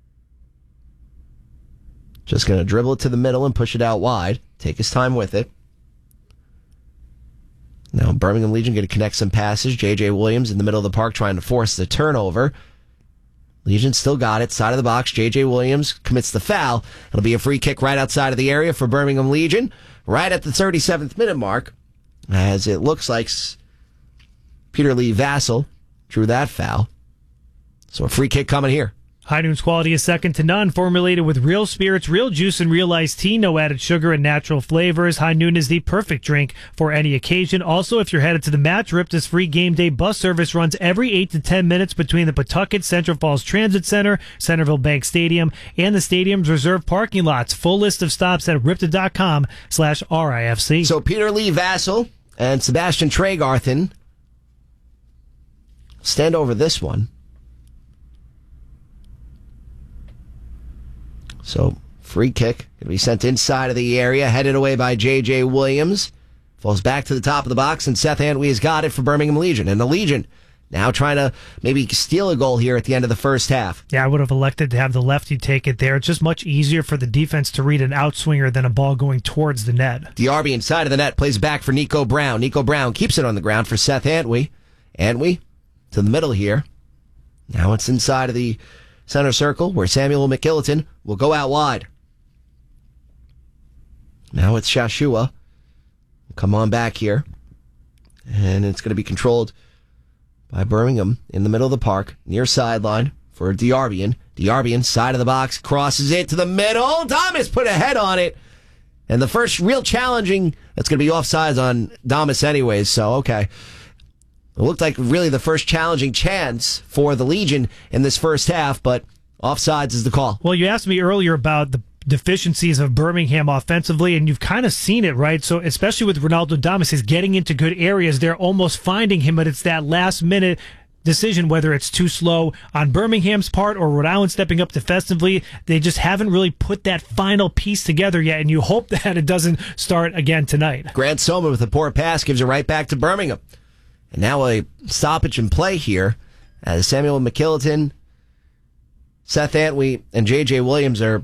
[SPEAKER 1] Just going to dribble it to the middle and push it out wide. Take his time with it. Now Birmingham Legion going to connect some passes. J J Williams in the middle of the park trying to force the turnover. Legion still got it. Side of the box. J J Williams commits the foul. It'll be a free kick right outside of the area for Birmingham Legion. Right at the thirty-seventh minute mark. As it looks like Peter Lee Vassell drew that foul. So a free kick coming here.
[SPEAKER 2] High Noon's quality is second to none. Formulated with real spirits, real juice, and real iced tea. No added sugar and natural flavors. High Noon is the perfect drink for any occasion. Also, if you're headed to the match, Ripta's free game day bus service runs every eight to ten minutes between the Pawtucket Central Falls Transit Center, Centerville Bank Stadium, and the stadium's reserved parking lots. Full list of stops at ripta.com slash RIFC.
[SPEAKER 1] So Peter Lee Vassell and Sebastian Tregarthen stand over this one. So, free kick. Going to be sent inside of the area. Headed away by J J Williams. Falls back to the top of the box, and Seth Antwi has got it for Birmingham Legion. And the Legion now trying to maybe steal a goal here at the end of the first half.
[SPEAKER 2] Yeah, I would have elected to have the lefty take it there. It's just much easier for the defense to read an outswinger than a ball going towards the net.
[SPEAKER 1] Diarby inside of the net plays back for Nico Brown. Nico Brown keeps it on the ground for Seth Antwi. Antwi to the middle here. Now it's inside of the center circle where Samuel McKilliton will go out wide. Now it's Shashua. Come on back here. And it's going to be controlled by Birmingham in the middle of the park, near sideline for Diarbian. Diarbian, side of the box, crosses it to the middle. Damas put a head on it. And the first real challenging, that's going to be offsides on Damas anyways, so okay. It looked like really the first challenging chance for the Legion in this first half, but offsides is the call.
[SPEAKER 2] Well, you asked me earlier about the deficiencies of Birmingham offensively, and you've kind of seen it, right? So especially with Ronaldo Adames, he's getting into good areas. They're almost finding him, but it's that last minute decision, whether it's too slow on Birmingham's part or Rhode Island stepping up defensively. They just haven't really put that final piece together yet, and you hope that it doesn't start again tonight.
[SPEAKER 1] Grant Soma with a poor pass gives it right back to Birmingham. And now a stoppage in play here as Samuel McKilliton, Seth Antwi, and J J Williams are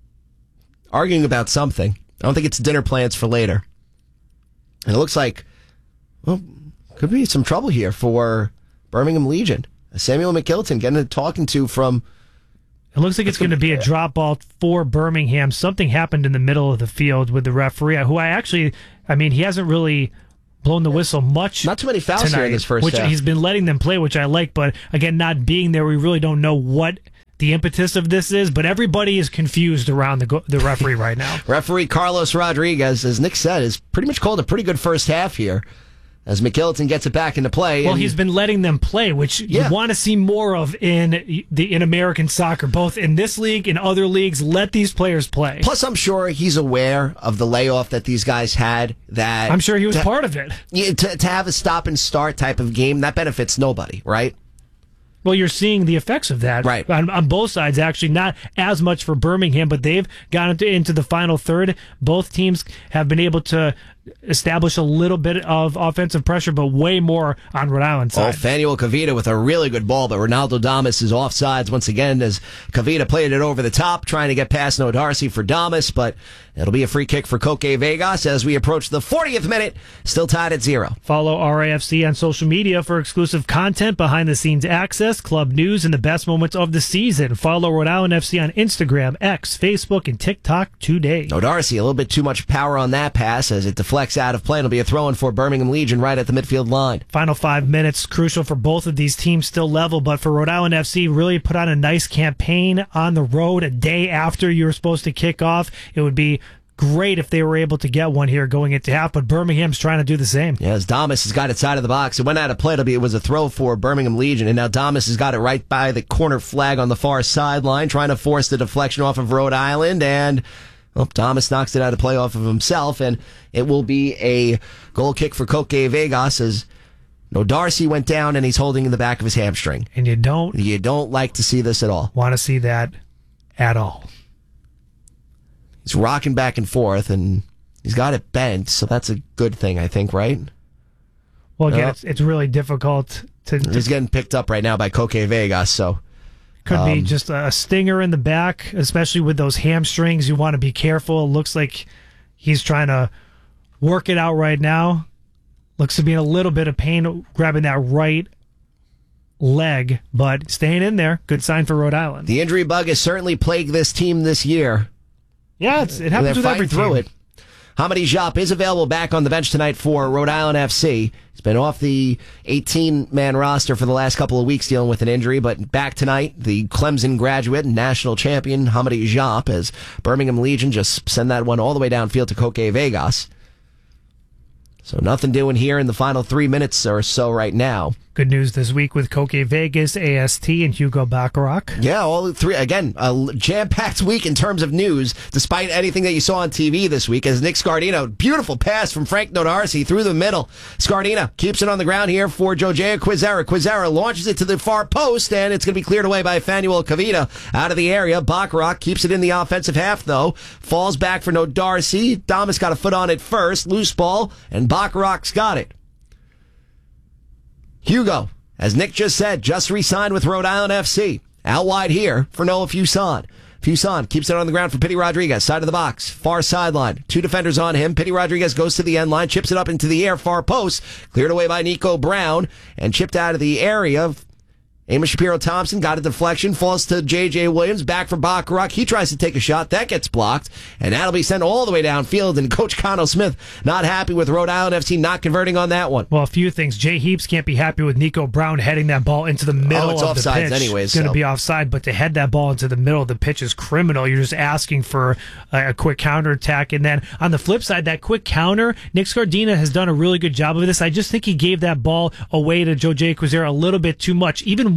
[SPEAKER 1] arguing about something. I don't think it's dinner plans for later. And it looks like, well, could be some trouble here for Birmingham Legion. Samuel McKilliton getting a talking to from...
[SPEAKER 2] It looks like it's going to be a drop ball for Birmingham. Something happened in the middle of the field with the referee, who I actually, I mean, he hasn't really blown the whistle much.
[SPEAKER 1] Not too many fouls
[SPEAKER 2] tonight,
[SPEAKER 1] here in this first
[SPEAKER 2] which
[SPEAKER 1] half.
[SPEAKER 2] He's been letting them play, which I like, but again, not being there, we really don't know what the impetus of this is, but everybody is confused around the go- the referee right now.
[SPEAKER 1] Referee Carlos Rodriguez, as Nick said, has pretty much called a pretty good first half here as McKilliton gets it back into play.
[SPEAKER 2] Well,
[SPEAKER 1] and
[SPEAKER 2] he's been letting them play, which
[SPEAKER 1] yeah.
[SPEAKER 2] you want to see more of in the in American soccer, both in this league and other leagues. Let these players play.
[SPEAKER 1] Plus, I'm sure he's aware of the layoff that these guys had. That
[SPEAKER 2] I'm sure he was
[SPEAKER 1] to,
[SPEAKER 2] part of it.
[SPEAKER 1] Yeah, to, to have a stop and start type of game, that benefits nobody, right?
[SPEAKER 2] Well, you're seeing the effects of that
[SPEAKER 1] right.
[SPEAKER 2] on, on both sides, actually. Not as much for Birmingham, but they've gotten into, into the final third. Both teams have been able to establish a little bit of offensive pressure, but way more on Rhode Island's side.
[SPEAKER 1] Oh, Fanuel Kavita with a really good ball, but Ronaldo Damas is offsides once again as Kavita played it over the top, trying to get past No Darcy for Damas, but it'll be a free kick for Koke Vegas as we approach the fortieth minute, still tied at zero.
[SPEAKER 2] Follow R A F C on social media for exclusive content, behind-the-scenes access, club news, and the best moments of the season. Follow Rhode Island F C on Instagram, X, Facebook, and TikTok today.
[SPEAKER 1] No Darcy, a little bit too much power on that pass as it deflects out of play. It'll be a throw-in for Birmingham Legion right at the midfield line.
[SPEAKER 2] Final five minutes, crucial for both of these teams, still level, but for Rhode Island F C, really put on a nice campaign on the road a day after you were supposed to kick off. It would be great if they were able to get one here going into half, but Birmingham's trying to do the same.
[SPEAKER 1] Yeah, as Damas has got it side of the box. It went out of play. It'll be, it was a throw for Birmingham Legion, and now Damas has got it right by the corner flag on the far sideline, trying to force the deflection off of Rhode Island, and well, Damas knocks it out of play off of himself, and it will be a goal kick for Koke Vegas as No Darcy went down, and he's holding in the back of his hamstring.
[SPEAKER 2] And you don't
[SPEAKER 1] You don't like to see this at all.
[SPEAKER 2] want to see that at all.
[SPEAKER 1] He's rocking back and forth, and he's got it bent, so that's a good thing, I think, right?
[SPEAKER 2] Well, again,
[SPEAKER 1] Uh,
[SPEAKER 2] it's, it's really difficult to... to
[SPEAKER 1] He's getting picked up right now by Koke Vegas, so...
[SPEAKER 2] Could
[SPEAKER 1] Um,
[SPEAKER 2] be just a stinger in the back, especially with those hamstrings. You want to be careful. It looks like he's trying to work it out right now. Looks to be in a little bit of pain grabbing that right leg, but staying in there. Good sign for Rhode Island.
[SPEAKER 1] The injury bug has certainly plagued this team this year.
[SPEAKER 2] Yeah, it's, it happens
[SPEAKER 1] They're
[SPEAKER 2] with every
[SPEAKER 1] fighting through
[SPEAKER 2] team.
[SPEAKER 1] it. Hamadi Jop is available back on the bench tonight for Rhode Island F C. He's been off the eighteen-man roster for the last couple of weeks dealing with an injury, but back tonight, the Clemson graduate and national champion Hamadi Jop as Birmingham Legion just send that one all the way downfield to Koke Vegas. So nothing doing here in the final three minutes or so right now.
[SPEAKER 2] Good news this week with Koke Vegas, A S T, and Hugo Bacharach.
[SPEAKER 1] Yeah, all three. Again, a jam-packed week in terms of news, despite anything that you saw on T V this week, as Nick Scardino, beautiful pass from Frank No Darcy through the middle. Scardino keeps it on the ground here for Jojea Quizera. Quizera launches it to the far post, and it's going to be cleared away by Fanuel Kavita out of the area. Bacharach keeps it in the offensive half, though. Falls back for No Darcy. Damas got a foot on it first. Loose ball, and Bacharach's got it. Hugo, as Nick just said, just re-signed with Rhode Island F C. Out wide here for Noah Fuson. Fuson keeps it on the ground for Pity Rodriguez, side of the box, far sideline. Two defenders on him. Pity Rodriguez goes to the end line, chips it up into the air, far post. Cleared away by Nico Brown and chipped out of the area. Amos Shapiro-Thompson got a deflection, falls to J J Williams, back for Bacharach. He tries to take a shot. That gets blocked, and that'll be sent all the way downfield, and Coach Connell Smith not happy with Rhode Island F C not converting on that one.
[SPEAKER 2] Well, a few things. Jay Heaps can't be happy with Nico Brown heading that ball into the middle
[SPEAKER 1] Oh, it's
[SPEAKER 2] of the
[SPEAKER 1] offsides
[SPEAKER 2] pitch.
[SPEAKER 1] anyways,
[SPEAKER 2] It's going to
[SPEAKER 1] so.
[SPEAKER 2] be offside, but to head that ball into the middle of the pitch is criminal. You're just asking for a, a quick counterattack. And then on the flip side, that quick counter, Nick Scardina has done a really good job of this. I just think he gave that ball away to Joe J. Quizera a little bit too much. Even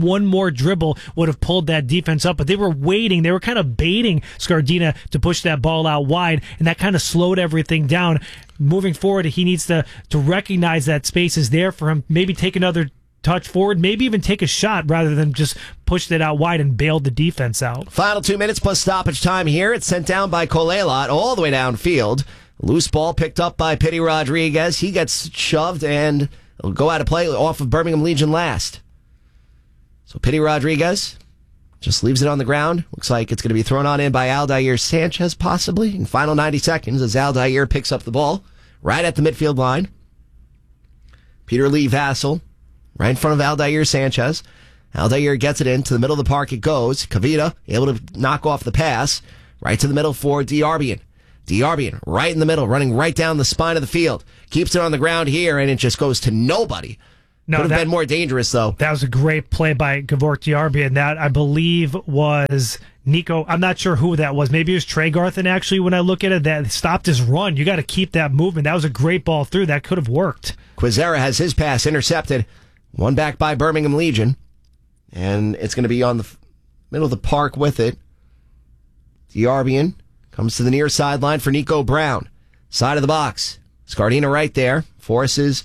[SPEAKER 2] one more dribble would have pulled that defense up. But they were waiting. They were kind of baiting Scardina to push that ball out wide, and that kind of slowed everything down. Moving forward, he needs to, to recognize that space is there for him, maybe take another touch forward, maybe even take a shot rather than just pushed it out wide and bailed the defense out.
[SPEAKER 1] Final two minutes plus stoppage time here. It's sent down by Colelot all the way downfield. Loose ball picked up by Pity Rodriguez. He gets shoved and will go out of play off of Birmingham Legion last. So Pity Rodriguez just leaves it on the ground. Looks like it's going to be thrown on in by Aldair Sanchez possibly in final ninety seconds as Aldair picks up the ball right at the midfield line. Peter Lee Vassell right in front of Aldair Sanchez. Aldair gets it into the middle of the park. It goes. Kavita able to knock off the pass right to the middle for Diarbian. Diarbian right in the middle, running right down the spine of the field. Keeps it on the ground here, and it just goes to nobody. No, Could have that, been more dangerous, though.
[SPEAKER 2] That was a great play by Gevork Diarbian. That, I believe, was Nico. I'm not sure who that was. Maybe it was Trey Garthen, actually, when I look at it. That stopped his run. You got to keep that movement. That was a great ball through. That could have worked.
[SPEAKER 1] Quizera has his pass intercepted. One back by Birmingham Legion. And it's going to be on the f- middle of the park with it. Diarbian comes to the near sideline for Nico Brown. Side of the box. Scardina right there. Forces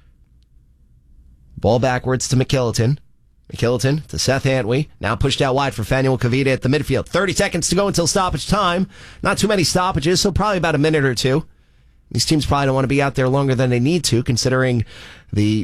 [SPEAKER 1] ball backwards to McKilliton. McKilliton to Seth Antwi. Now pushed out wide for Fanuel Kavita at the midfield. thirty seconds to go until stoppage time. Not too many stoppages, so probably about a minute or two. These teams probably don't want to be out there longer than they need to, considering the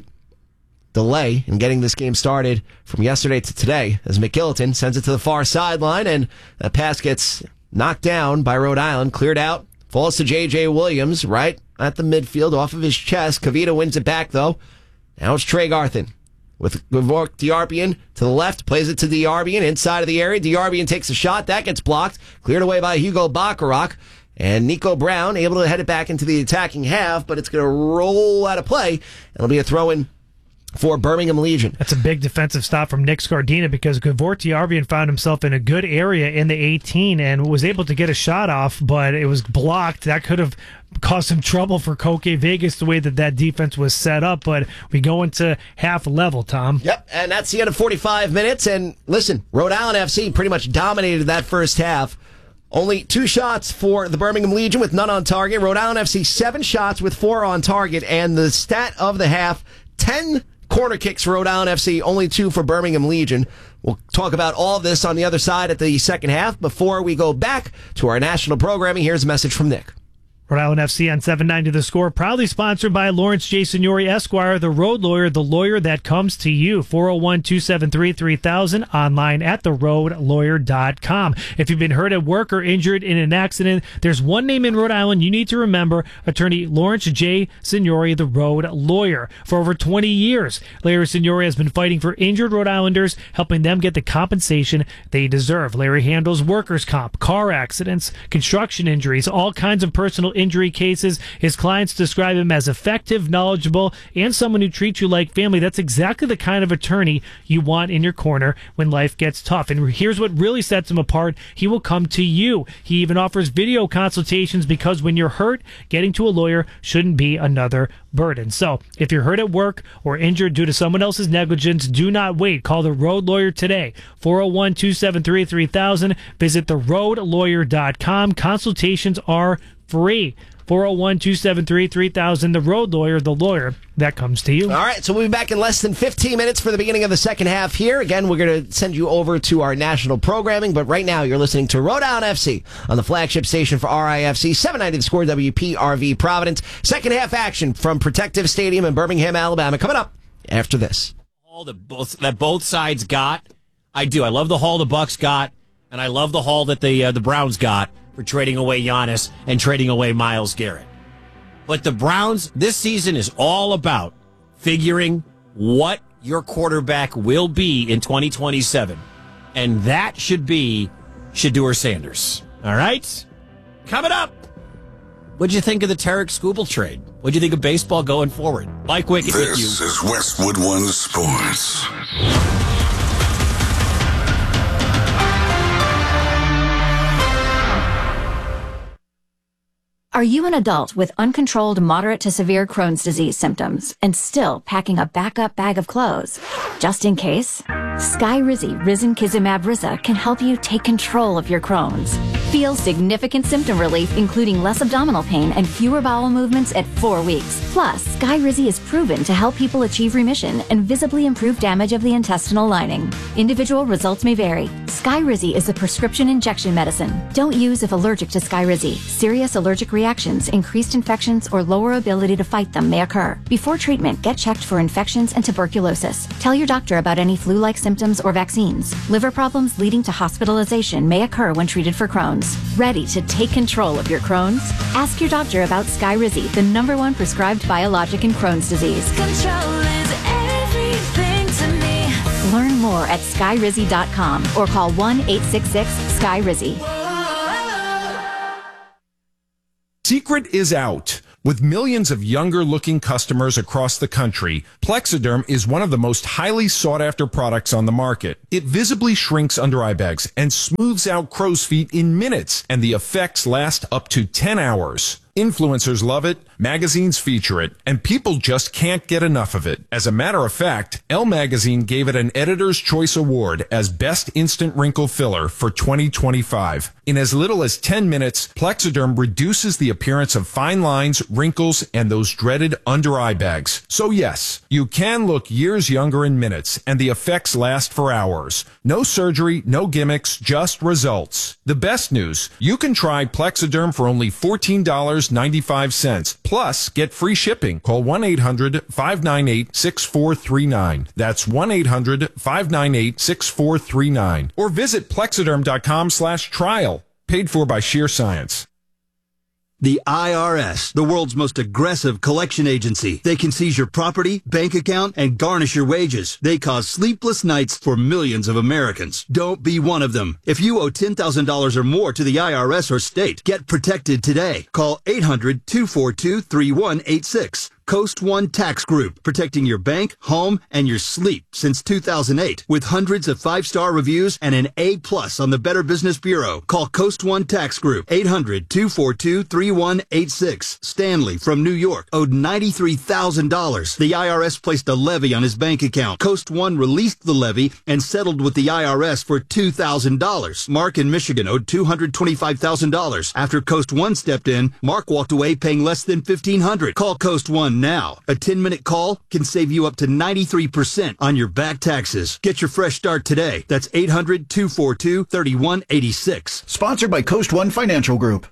[SPEAKER 1] delay in getting this game started from yesterday to today, as McKilliton sends it to the far sideline, and that pass gets knocked down by Rhode Island, cleared out, falls to J J Williams right at the midfield off of his chest. Kavita wins it back, though. Now it's Trey Garthen with Gevork Diarbian to the left, plays it to Diarbian inside of the area. Diarbian takes a shot. That gets blocked, cleared away by Hugo Bacharach. And Nico Brown able to head it back into the attacking half, but it's going to roll out of play. It'll be a throw-in for Birmingham Legion.
[SPEAKER 2] That's a big defensive stop from Nick Scardina because Gevork Diarbian found himself in a good area in the eighteen and was able to get a shot off, but it was blocked. That could have caused some trouble for Koke Vegas the way that that defense was set up, but we go into half level, Tom.
[SPEAKER 1] Yep, and that's the end of forty-five minutes. And listen, Rhode Island F C pretty much dominated that first half. Only two shots for the Birmingham Legion with none on target. Rhode Island F C, seven shots with four on target. And the stat of the half, ten corner kicks for Rhode Island F C, only two for Birmingham Legion. We'll talk about all of this on the other side at the second half. Before we go back to our national programming, here's a message from Nick.
[SPEAKER 2] Rhode Island F C on seven ninety The Score, proudly sponsored by Lawrence J. Signori Esquire, the road lawyer, the lawyer that comes to you. four oh one, two seven three, three thousand, online at the road lawyer dot com. If you've been hurt at work or injured in an accident, there's one name in Rhode Island you need to remember, attorney Lawrence J. Signori, the road lawyer. For over twenty years, Larry Signori has been fighting for injured Rhode Islanders, helping them get the compensation they deserve. Larry handles workers' comp, car accidents, construction injuries, all kinds of personal injury cases. His clients describe him as effective, knowledgeable, and someone who treats you like family. That's exactly the kind of attorney you want in your corner when life gets tough. And here's what really sets him apart. He will come to you. He even offers video consultations because when you're hurt, getting to a lawyer shouldn't be another burden. So if you're hurt at work or injured due to someone else's negligence, do not wait. Call the Road Lawyer today. four oh one, two seven three, three thousand. Visit the road lawyer dot com. Consultations are free. four oh one, two seven three, three thousand. The Road Lawyer, the lawyer that comes to you.
[SPEAKER 1] All right, so we'll be back in less than fifteen minutes for the beginning of the second half here. Again, we're going to send you over to our national programming, but right now you're listening to Rhode Island F C on the flagship station for R I F C, seven ninety The Score, W P R V Providence. Second half action from Protective Stadium in Birmingham, Alabama, coming up after this.
[SPEAKER 3] All that both, that both sides got. I do. I love the haul the Bucks got, and I love the haul that the uh, the Browns got for trading away Giannis and trading away Myles Garrett. But the Browns, this season is all about figuring what your quarterback will be in twenty twenty-seven. And that should be Shedeur Sanders. All right? Coming up. What'd you think of the Tarek Skubal trade? What'd you think of baseball going forward? Mike Wickett with you.
[SPEAKER 4] This is Westwood One Sports.
[SPEAKER 5] Are you an adult with uncontrolled moderate to severe Crohn's disease symptoms and still packing a backup bag of clothes? Just in case, Skyrizi Risankizumab Riza can help you take control of your Crohn's. Feel significant symptom relief, including less abdominal pain and fewer bowel movements at four weeks. Plus, Skyrizi is proven to help people achieve remission and visibly improve damage of the intestinal lining. Individual results may vary. Skyrizi is a prescription injection medicine. Don't use if allergic to Skyrizi. Serious allergic reactions, increased infections, or lower ability to fight them may occur. Before treatment, get checked for infections and tuberculosis. Tell your doctor about any flu-like symptoms or vaccines. Liver problems leading to hospitalization may occur when treated for Crohn's. Ready to take control of your Crohn's? Ask your doctor about Skyrizi, the number one prescribed biologic in Crohn's disease.
[SPEAKER 6] Control is everything to me.
[SPEAKER 5] Learn more at skyrizi dot com or call one eight six six Skyrizi.
[SPEAKER 7] Secret is out. With millions of younger-looking customers across the country, Plexiderm is one of the most highly sought-after products on the market. It visibly shrinks under eye bags and smooths out crow's feet in minutes, and the effects last up to ten hours. Influencers love it, magazines feature it, and people just can't get enough of it. As a matter of fact, Elle Magazine gave it an Editor's Choice Award as Best Instant Wrinkle Filler for twenty twenty-five. In as little as ten minutes, Plexiderm reduces the appearance of fine lines, wrinkles, and those dreaded under-eye bags. So yes, you can look years younger in minutes, and the effects last for hours. No surgery, no gimmicks, just results. The best news, you can try Plexiderm for only fourteen dollars and ninety-five cents. Plus, get free shipping. Call one eight hundred five nine eight six four three nine. That's one eight hundred five nine eight six four three nine. Or visit plexiderm dot com slash trial. Paid for by Sheer Science.
[SPEAKER 8] The I R S, the world's most aggressive collection agency. They can seize your property, bank account, and garnish your wages. They cause sleepless nights for millions of Americans. Don't be one of them. If you owe ten thousand dollars or more to the I R S or state, get protected today. Call eight hundred two four two three one eight six. Coast One Tax Group, protecting your bank, home, and your sleep since two thousand eight. With hundreds of five-star reviews and an A plus on the Better Business Bureau. Call Coast One Tax Group, eight hundred two four two three one eight six. Stanley from New York owed ninety-three thousand dollars. The I R S placed a levy on his bank account. Coast One released the levy and settled with the I R S for two thousand dollars. Mark in Michigan owed two hundred twenty-five thousand dollars. After Coast One stepped in, Mark walked away paying less than fifteen hundred dollars. Call Coast One now. A ten-minute call can save you up to ninety-three percent on your back taxes. Get your fresh start today. That's eight hundred two four two three one eight six.
[SPEAKER 9] Sponsored by Coast One Financial Group.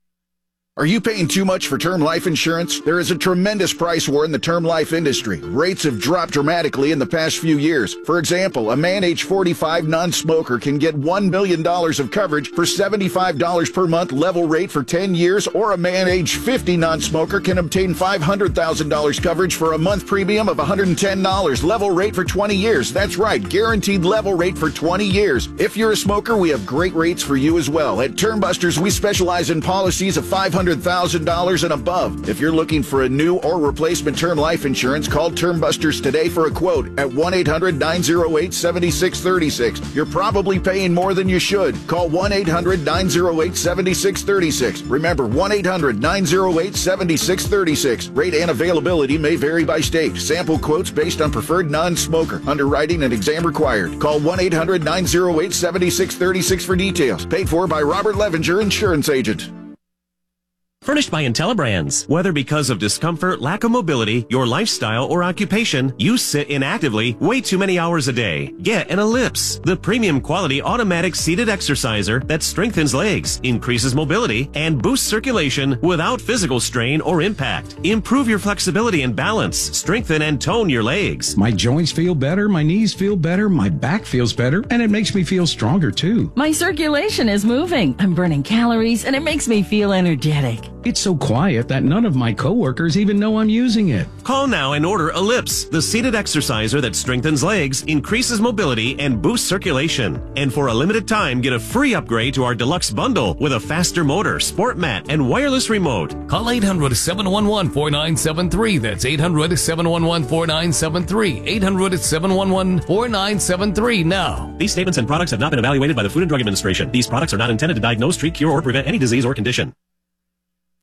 [SPEAKER 9] Are you paying too much for term life insurance? There is a tremendous price war in the term life industry. Rates have dropped dramatically in the past few years. For example, a man age forty-five non-smoker can get one million dollars of coverage for seventy-five dollars per month level rate for ten years, or a man age fifty non-smoker can obtain five hundred thousand dollars coverage for a month premium of one hundred ten dollars level rate for twenty years. That's right, guaranteed level rate for twenty years. If you're a smoker, we have great rates for you as well. At Term Busters, we specialize in policies of five hundred thousand dollars and above. If you're looking for a new or replacement term life insurance, call Term Busters today for a quote at one eight hundred nine oh eight seven six three six. You're probably paying more than you should. Call one eight hundred nine oh eight seven six three six. Remember, one eight hundred nine oh eight seven six three six. Rate and availability may vary by state. Sample quotes based on preferred non-smoker. Underwriting and exam required. Call one eight hundred nine oh eight seven six three six for details. Paid for by Robert Levinger, Insurance Agent.
[SPEAKER 10] Furnished by Intellibrands. Whether because of discomfort, lack of mobility, your lifestyle, or occupation, you sit inactively way too many hours a day. Get an Ellipse, the premium quality automatic seated exerciser that strengthens legs, increases mobility, and boosts circulation without physical strain or impact. Improve your flexibility and balance, strengthen and tone your legs.
[SPEAKER 11] My joints feel better, my knees feel better, my back feels better, and it makes me feel stronger too.
[SPEAKER 12] My circulation is moving. I'm burning calories, and it makes me feel energetic.
[SPEAKER 11] It's so quiet that none of my coworkers even know I'm using it.
[SPEAKER 10] Call now and order Ellipse, the seated exerciser that strengthens legs, increases mobility, and boosts circulation. And for a limited time, get a free upgrade to our deluxe bundle with a faster motor, sport mat, and wireless remote.
[SPEAKER 13] Call eight hundred seven one one four nine seven three. That's eight hundred seven one one four nine seven three. eight hundred seven one one four nine seven three now.
[SPEAKER 10] These statements and products have not been evaluated by the Food and Drug Administration. These products are not intended to diagnose, treat, cure, or prevent any disease or condition.